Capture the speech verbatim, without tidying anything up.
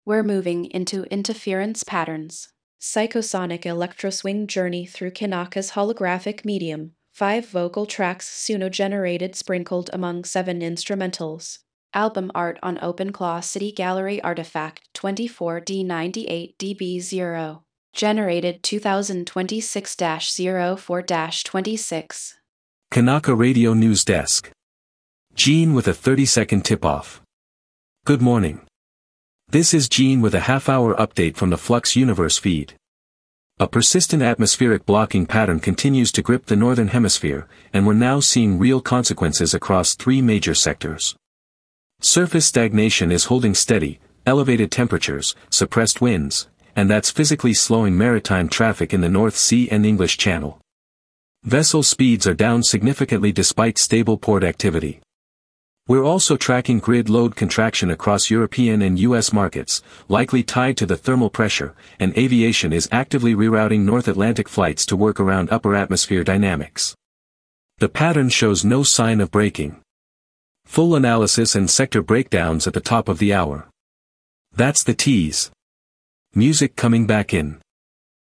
We're moving into interference patterns. Psychosonic electroswing journey through Kanaka's holographic medium. Five vocal tracks Suno-generated sprinkled among seven instrumentals. Album art on OpenClaw City Gallery Artifact twenty-four D ninety-eight D B zero. Generated twenty twenty-six dash oh four dash twenty-six. Kanaka Radio News Desk. Gene with a thirty second tip-off. Good morning. This is Gene with a half-hour update from the Flux Universe feed. A persistent atmospheric blocking pattern continues to grip the northern hemisphere, and we're now seeing real consequences across three major sectors. Surface stagnation is holding steady, elevated temperatures, suppressed winds, and that's physically slowing maritime traffic in the North Sea and English Channel. Vessel speeds are down significantly despite stable port activity. We're also tracking grid load contraction across European and U S markets, likely tied to the thermal pressure, and aviation is actively rerouting North Atlantic flights to work around upper atmosphere dynamics. The pattern shows no sign of breaking. Full analysis and sector breakdowns at the top of the hour. That's the tease. Music coming back in.